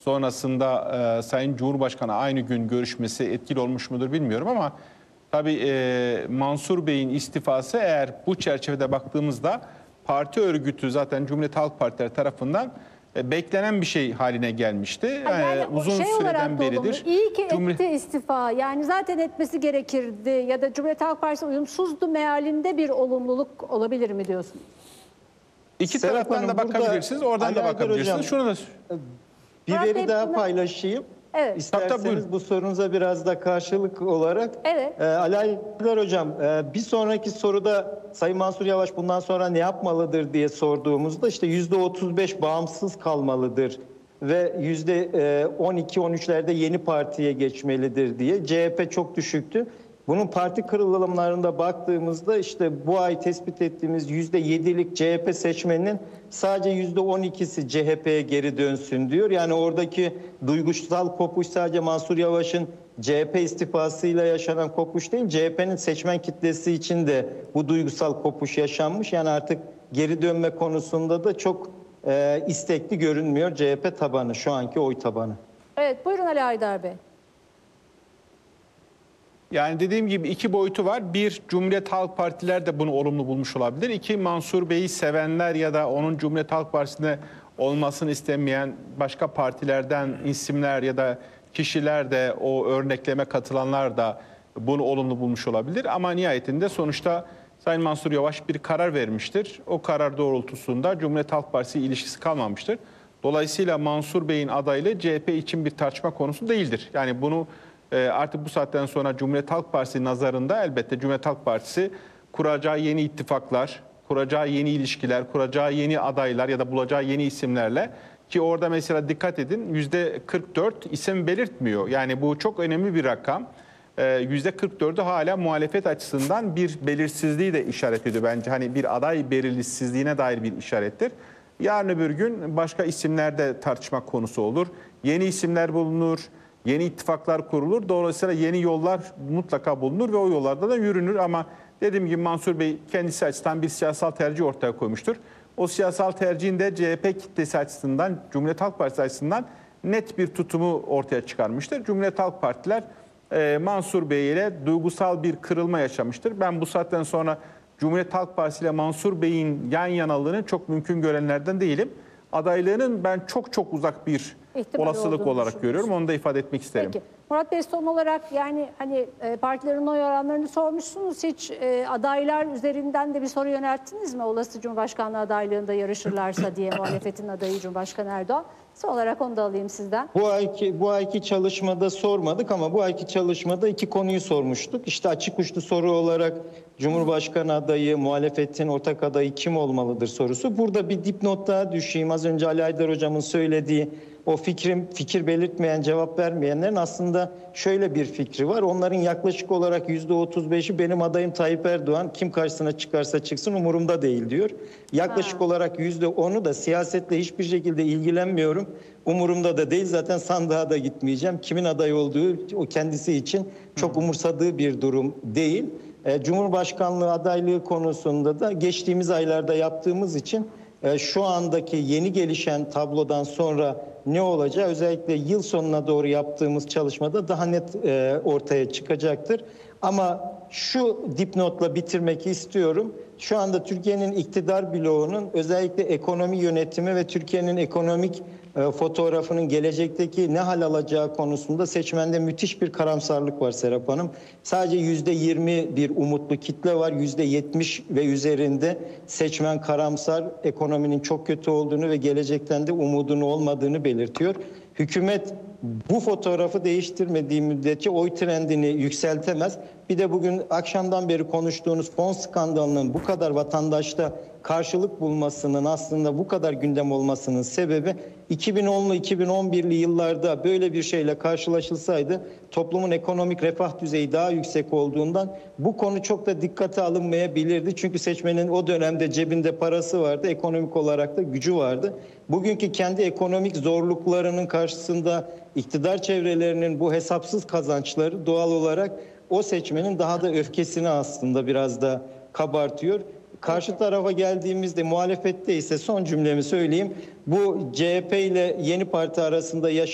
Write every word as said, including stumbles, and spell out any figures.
sonrasında e, Sayın Cumhurbaşkanı aynı gün görüşmesi etkili olmuş mudur bilmiyorum ama tabii e, Mansur Bey'in istifası eğer bu çerçevede baktığımızda parti örgütü zaten Cumhuriyet Halk Partileri tarafından e, beklenen bir şey haline gelmişti. Ha, yani e, uzun şey süreden beridir. olumlu. İyi ki Cumhur... etti istifa. Yani zaten etmesi gerekirdi ya da Cumhuriyet Halk Partisi uyumsuzdu mealinde bir olumluluk olabilir mi diyorsunuz? İki Serap taraftan Hanım, da bakabilirsiniz, oradan Ali da Aydar bakabilirsiniz. Hocam, Şunu da bir Murat veri Bey, daha buna- paylaşayım. Evet. İsterseniz Tabii, tabii, bu sorunuza biraz da karşılık olarak. Evet. Ee, Ali Aydar Hocam, e, bir sonraki soruda Sayın Mansur Yavaş bundan sonra ne yapmalıdır diye sorduğumuzda işte yüzde otuz beş bağımsız kalmalıdır ve yüzde on iki on üçlerde yeni partiye geçmelidir diye. C H P çok düşüktü. Bunun parti kırılımlarında baktığımızda işte bu ay tespit ettiğimiz yüzde yedilik C H P seçmeninin sadece yüzde on ikisi C H P'ye geri dönsün diyor. Yani oradaki duygusal kopuş sadece Mansur Yavaş'ın C H P istifasıyla yaşanan kopuş değil, C H P'nin seçmen kitlesi için de bu duygusal kopuş yaşanmış. Yani artık geri dönme konusunda da çok e, istekli görünmüyor C H P tabanı, şu anki oy tabanı. Evet, buyurun Ali Aydar Bey. Yani dediğim gibi iki boyutu var. Bir, Cumhuriyet Halk Partiler de bunu olumlu bulmuş olabilir. İki, Mansur Bey'i sevenler ya da onun Cumhuriyet Halk Partisi'nde olmasını istemeyen başka partilerden isimler ya da kişiler de, o örnekleme katılanlar da bunu olumlu bulmuş olabilir. Ama nihayetinde sonuçta Sayın Mansur Yavaş bir karar vermiştir. O karar doğrultusunda Cumhuriyet Halk Partisi ilişkisi kalmamıştır. Dolayısıyla Mansur Bey'in adaylığı C H P için bir tartışma konusu değildir. Yani bunu artık bu saatten sonra Cumhuriyet Halk Partisi nazarında elbette Cumhuriyet Halk Partisi kuracağı yeni ittifaklar, kuracağı yeni ilişkiler, kuracağı yeni adaylar ya da bulacağı yeni isimlerle, ki orada mesela dikkat edin yüzde kırk dört isim belirtmiyor. Yani bu çok önemli bir rakam. yüzde kırk dördü hala muhalefet açısından bir belirsizliği de işaret ediyor bence. Hani bir aday belirsizliğine dair bir işarettir. Yarın öbür gün başka isimler de tartışma konusu olur. Yeni isimler bulunur. Yeni ittifaklar kurulur. Dolayısıyla yeni yollar mutlaka bulunur ve o yollarda da yürünür. Ama dediğim gibi Mansur Bey kendisi açısından bir siyasal tercih ortaya koymuştur. O siyasal tercihin de C H P kitlesi açısından, Cumhuriyet Halk Partisi açısından net bir tutumu ortaya çıkarmıştır. Cumhuriyet Halk Partiler e, Mansur Bey ile duygusal bir kırılma yaşamıştır. Ben bu saatten sonra Cumhuriyet Halk Partisi ile Mansur Bey'in yan yanalığını çok mümkün görenlerden değilim. Adaylığının ben çok çok uzak bir İhtimal olasılık olarak görüyorum. Onu da ifade etmek isterim. Peki. Murat Bey, son olarak yani hani e, partilerin oy oranlarını sormuşsunuz. Hiç e, adaylar üzerinden de bir soru yönelttiniz mi? Olası Cumhurbaşkanlığı adaylığında yarışırlarsa diye muhalefetin adayı Cumhurbaşkanı Erdoğan. Son olarak onu da alayım sizden. Bu ayki bu ayki çalışmada sormadık ama bu ayki çalışmada iki konuyu sormuştuk. İşte açık uçlu soru olarak Cumhurbaşkanı adayı, muhalefetin ortak adayı kim olmalıdır sorusu. Burada bir dipnot daha düşeyim. Az önce Ali Aydar Hocam'ın söylediği o fikrim, fikir belirtmeyen, cevap vermeyenlerin aslında şöyle bir fikri var. Onların yaklaşık olarak yüzde otuz beşi benim adayım Tayyip Erdoğan, kim karşısına çıkarsa çıksın umurumda değil diyor. Yaklaşık ha. olarak yüzde onu da siyasetle hiçbir şekilde ilgilenmiyorum, umurumda da değil, zaten sandığa da gitmeyeceğim. Kimin aday olduğu o kendisi için çok umursadığı bir durum değil. Cumhurbaşkanlığı adaylığı konusunda da geçtiğimiz aylarda yaptığımız için şu andaki yeni gelişen tablodan sonra ne olacağı özellikle yıl sonuna doğru yaptığımız çalışmada daha net ortaya çıkacaktır. Ama şu dipnotla bitirmek istiyorum. Şu anda Türkiye'nin iktidar bloğunun özellikle ekonomi yönetimi ve Türkiye'nin ekonomik fotoğrafının gelecekteki ne hal alacağı konusunda seçmende müthiş bir karamsarlık var Serap Hanım. Sadece yüzde yirmi bir umutlu kitle var. Yüzde yetmiş ve üzerinde seçmen karamsar, ekonominin çok kötü olduğunu ve gelecekten de umudunu olmadığını belirtiyor. Hükümet bu fotoğrafı değiştirmediği müddetçe oy trendini yükseltemez. Bir de bugün akşamdan beri konuştuğunuz fon skandalının bu kadar vatandaşta karşılık bulmasının, aslında bu kadar gündem olmasının sebebi iki bin onlu iki bin on birli yıllarda böyle bir şeyle karşılaşılsaydı toplumun ekonomik refah düzeyi daha yüksek olduğundan bu konu çok da dikkate alınmayabilirdi. Çünkü seçmenin o dönemde cebinde parası vardı, ekonomik olarak da gücü vardı. Bugünkü kendi ekonomik zorluklarının karşısında iktidar çevrelerinin bu hesapsız kazançları doğal olarak o seçmenin daha da öfkesini aslında biraz da kabartıyor. Karşı tarafa geldiğimizde, muhalefette ise son cümlemi söyleyeyim. Bu C H P ile yeni parti arasında yaşanan